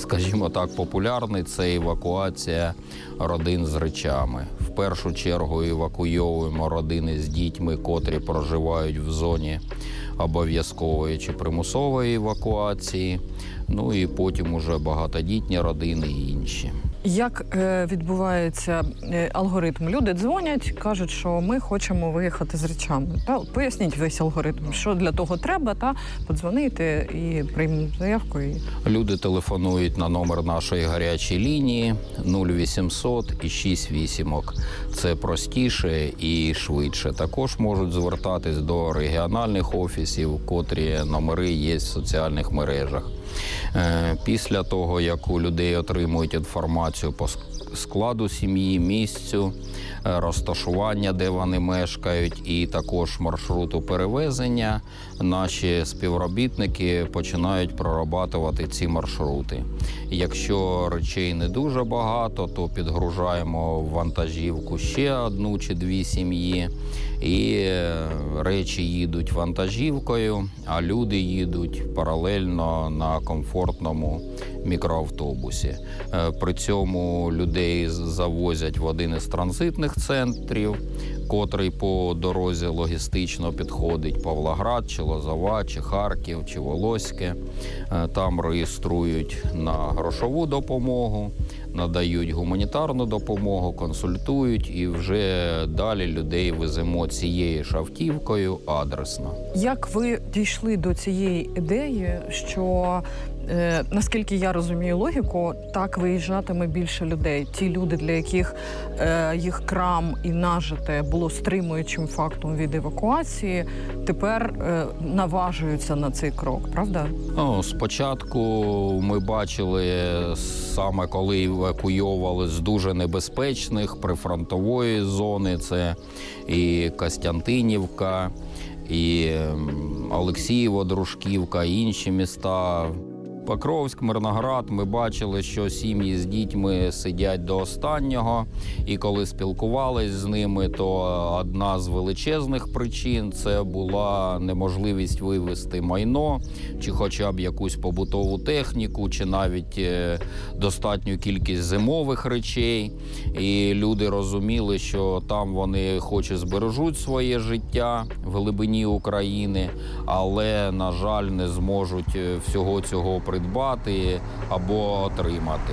скажімо так, популярний – це евакуація родин з речами. В першу чергу евакуйовуємо родини з дітьми, котрі проживають в зоні обов'язкової чи примусової евакуації. Ну і потім уже багатодітні родини і інші. Як відбувається алгоритм? Люди дзвонять, кажуть, що ми хочемо виїхати з речами. Поясніть весь алгоритм, що для того треба, подзвонити і приймемо заявку. Люди телефонують на номер нашої гарячої лінії 0800 і 6 вісімок. Це простіше і швидше. Також можуть звертатись до регіональних офісів, котрі номери є в соціальних мережах. Після того, як у людей отримують інформацію по складу сім'ї, місцю, розташування, де вони мешкають, і також маршруту перевезення, наші співробітники починають прорабатувати ці маршрути. Якщо речей не дуже багато, то підгружаємо в вантажівку ще одну чи дві сім'ї, і речі їдуть вантажівкою, а люди їдуть паралельно на комфортному мікроавтобусі. При цьому людей завозять в один із транзитних центрів, котрий по дорозі логістично підходить: Павлоград, чи Лозова, чи Харків, чи Волоське. Там реєструють на грошову допомогу, надають гуманітарну допомогу, консультують, і вже далі людей веземо цією ж автівкою адресно. Як ви дійшли до цієї ідеї, що, наскільки я розумію логіку, так виїжджатиме більше людей? Ті люди, для яких їх крам і нажите було стримуючим фактом від евакуації, тепер наважуються на цей крок, правда? Спочатку ми бачили, саме коли евакуйовували з дуже небезпечних прифронтової зони, це і Костянтинівка, і Олексіїво, Дружківка, і інші міста. Покровськ, Мирноград, ми бачили, що сім'ї з дітьми сидять до останнього. І коли спілкувались з ними, то одна з величезних причин – це була неможливість вивезти майно, чи хоча б якусь побутову техніку, чи навіть достатню кількість зимових речей. І люди розуміли, що там вони хоч і збережуть своє життя в глибині України, але, на жаль, не зможуть всього цього придбати або отримати.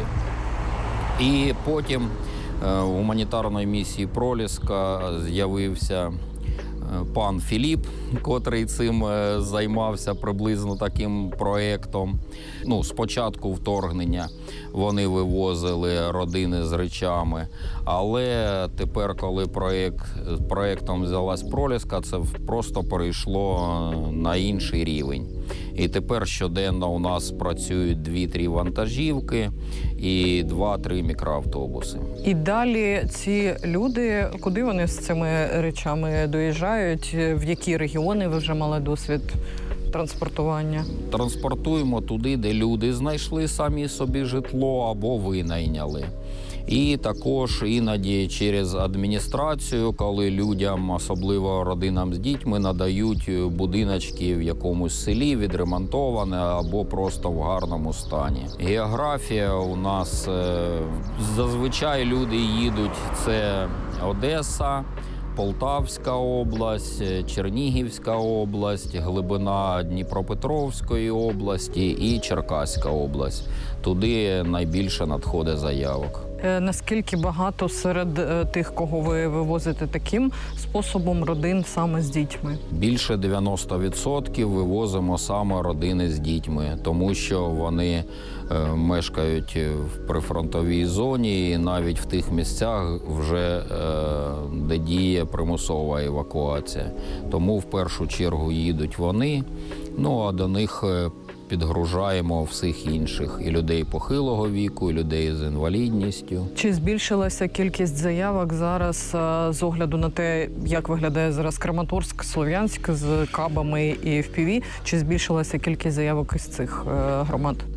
І потім у гуманітарної місії «Проліска» з'явився пан Філіп, котрий цим займався приблизно таким проєктом. Спочатку вторгнення вони вивозили родини з речами, але тепер, коли проєктом взялась «Проліска», це просто перейшло на інший рівень. І тепер щоденно у нас працюють 2-3 вантажівки і 2-3 мікроавтобуси. І далі ці люди, куди вони з цими речами доїжджають? В які регіони ви вже мали досвід транспортування? Транспортуємо туди, де люди знайшли самі собі житло або винайняли. І також іноді через адміністрацію, коли людям, особливо родинам з дітьми, надають будиночки в якомусь селі, відремонтоване або просто в гарному стані. Географія у нас зазвичай люди їдуть – це Одеса, Полтавська область, Чернігівська область, глибина Дніпропетровської області і Черкаська область. Туди найбільше надходить заявок. Наскільки багато серед тих, кого ви вивозите таким способом, родин саме з дітьми? Більше 90% вивозимо саме родини з дітьми, тому що вони мешкають в прифронтовій зоні і навіть в тих місцях, вже де діє примусова евакуація. Тому в першу чергу їдуть вони, а до них підгружаємо всіх інших – і людей похилого віку, і людей з інвалідністю. Чи збільшилася кількість заявок зараз з огляду на те, як виглядає зараз Краматорськ, Слов'янськ з кабами і FPV? Чи збільшилася кількість заявок із цих громад?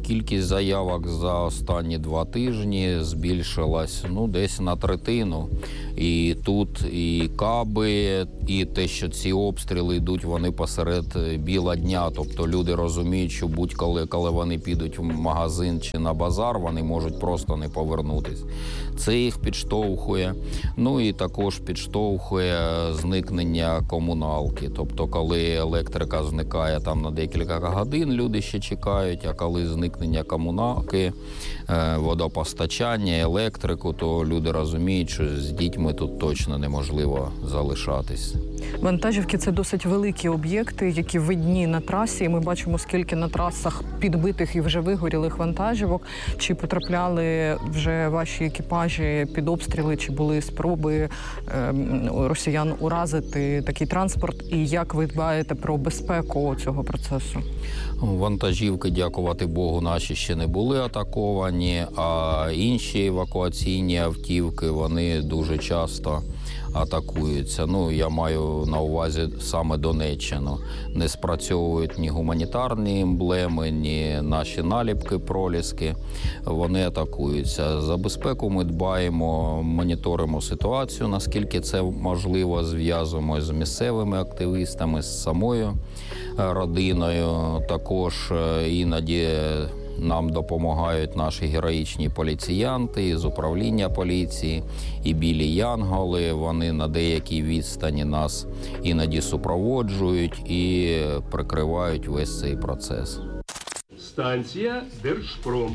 кількість заявок за останні 2 тижні збільшилась десь на третину. І тут і каби, і те, що ці обстріли йдуть, вони посеред біла дня. Тобто люди розуміють, що будь-коли, коли вони підуть в магазин чи на базар, вони можуть просто не повернутись. Це їх підштовхує. І також підштовхує зникнення комуналки. Тобто, коли електрика зникає там на декілька годин, люди ще чекають, а коли зникнення комуналки, водопостачання, електрику, то люди розуміють, що з дітьми тут точно неможливо залишатись. Вантажівки – це досить великі об'єкти, які видні на трасі. І ми бачимо, скільки на трасах підбитих і вже вигорілих вантажівок. Чи потрапляли вже ваші екіпажі під обстріли, чи були спроби росіян уразити такий транспорт? І як ви дбаєте про безпеку цього процесу? Вантажівки, дякувати Богу, наші ще не були атаковані, а інші евакуаційні автівки, вони дуже часто атакуються. Я маю на увазі саме Донеччину. Не спрацьовують ні гуманітарні емблеми, ні наші наліпки, проліски. Вони атакуються. За безпеку ми дбаємо, моніторимо ситуацію, наскільки це можливо, зв'язуємося з місцевими активістами, з самою родиною. Також іноді нам допомагають наші героїчні поліціянти з управління поліції і білі янголи. Вони на деякій відстані нас іноді супроводжують і прикривають весь цей процес. Станція Держпром.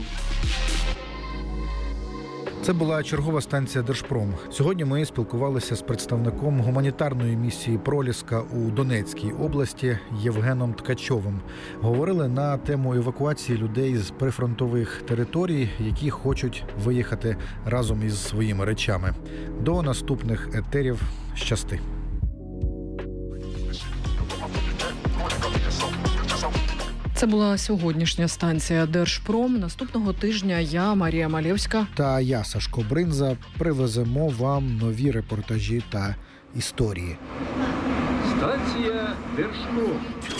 Це була чергова станція Держпром. Сьогодні ми спілкувалися з представником гуманітарної місії «Проліска» у Донецькій області Євгеном Ткачовим. Говорили на тему евакуації людей з прифронтових територій, які хочуть виїхати разом із своїми речами. До наступних етерів. Щасти! Це була сьогоднішня станція Держпром. Наступного тижня я, Марія Малєвська Та я, Сашко Бринза, привеземо вам нові репортажі та історії. Станція Держпром.